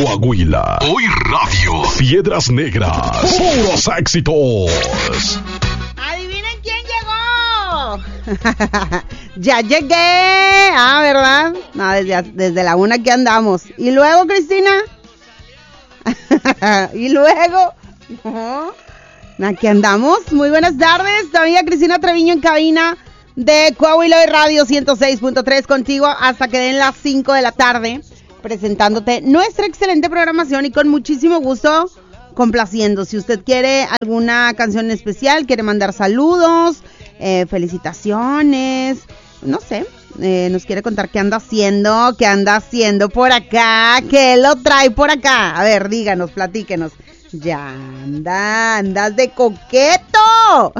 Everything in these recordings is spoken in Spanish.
Coahuila. Hoy Radio. Piedras Negras. Puros éxitos. ¡Adivinen quién llegó! ¡Ya llegué! Ah, ¿verdad? No, desde la 1 aquí andamos. ¿Y luego, Cristina? ¿Y luego? No. Aquí andamos. Muy buenas tardes. Todavía Cristina Treviño en cabina de Coahuila Hoy Radio 106.3 contigo hasta que den las 5 de la tarde, presentándote nuestra excelente programación y con muchísimo gusto complaciendo. Si usted quiere alguna canción especial, quiere mandar saludos, felicitaciones, no sé, nos quiere contar qué anda haciendo por acá, qué lo trae por acá. A ver, díganos, platíquenos. Ya andas de coqueto.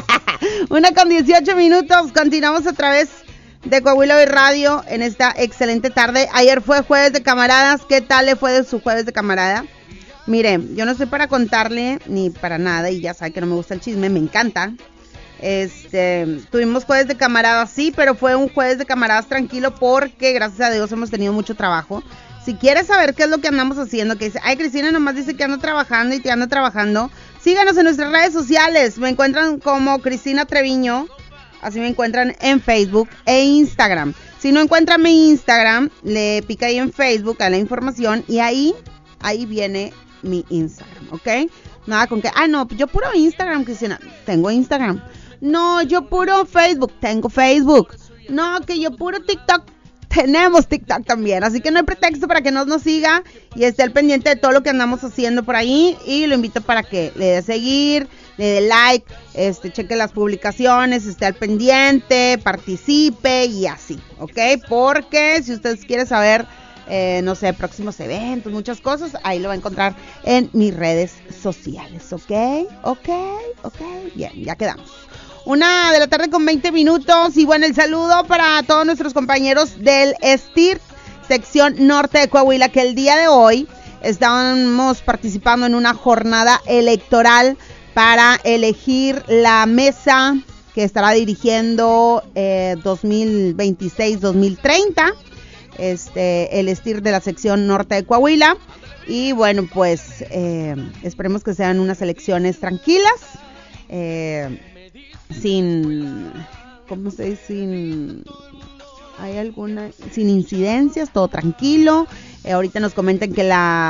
1:18, continuamos a través de Coahuila Hoy Radio en esta excelente tarde. Ayer fue jueves de camaradas. ¿Qué tal le fue de su jueves de camarada? Mire, yo no estoy para contarle ni para nada y ya sabe que no me gusta el chisme, me encanta. Tuvimos jueves de camaradas, sí, pero fue un jueves de camaradas tranquilo porque gracias a Dios hemos tenido mucho trabajo. Si quieres saber qué es lo que andamos haciendo, que dice, ay, Cristina nomás dice que anda trabajando y que anda trabajando, síganos en nuestras redes sociales. Me encuentran como Cristina Treviño, así me encuentran en Facebook e Instagram. Si no encuentran mi Instagram, le pica ahí en Facebook a la información y ahí viene mi Instagram, ¿ok? Nada con que, no, yo puro Instagram, Cristina, tengo Instagram. No, yo puro Facebook, tengo Facebook. No, que yo puro TikTok, tenemos TikTok también, así que no hay pretexto para que no nos siga y esté al pendiente de todo lo que andamos haciendo por ahí y lo invito para que le dé seguir, le dé like, cheque las publicaciones, esté al pendiente, participe y así, ¿ok? Porque si usted quiere saber, no sé, próximos eventos, muchas cosas, ahí lo va a encontrar en mis redes sociales, ¿ok? Bien, ya quedamos. 1:20 p.m. y bueno, el saludo para todos nuestros compañeros del STIR, sección norte de Coahuila, que el día de hoy estamos participando en una jornada electoral para elegir la mesa que estará dirigiendo 2026-2030, el STIR de la sección norte de Coahuila. Y bueno, pues esperemos que sean unas elecciones tranquilas, sin incidencias, todo tranquilo. Ahorita nos comentan que el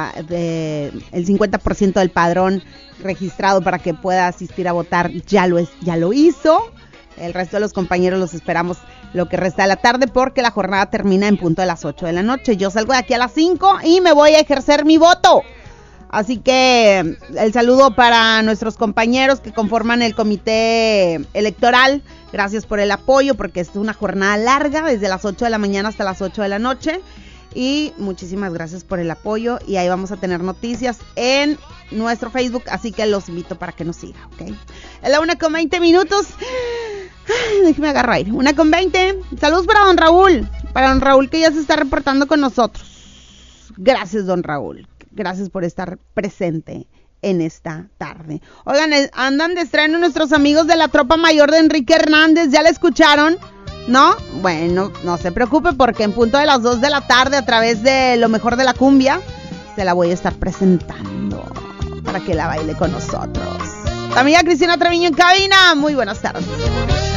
50% del padrón registrado para que pueda asistir a votar ya lo hizo. El resto de los compañeros los esperamos lo que resta de la tarde porque la jornada termina en punto de las 8 de la noche. Yo salgo de aquí a las 5 y me voy a ejercer mi voto. Así que el saludo para nuestros compañeros que conforman el comité electoral. Gracias por el apoyo porque es una jornada larga desde las 8 de la mañana hasta las 8 de la noche. Y muchísimas gracias por el apoyo y ahí vamos a tener noticias en nuestro Facebook, así que los invito para que nos sigan, ¿ok? Es la 1:20 p.m. Déjeme agarrar aire. 1:20. Saludos para don Raúl que ya se está reportando con nosotros. Gracias, don Raúl. Gracias por estar presente en esta tarde. Oigan, andan de estreno nuestros amigos de la Tropa Mayor de Enrique Hernández. ¿Ya la escucharon? ¿No? Bueno, no se preocupe porque en punto de las 2 de la tarde a través de Lo Mejor de la Cumbia se la voy a estar presentando para que la baile con nosotros. La amiga Cristina Treviño en cabina. Muy buenas tardes.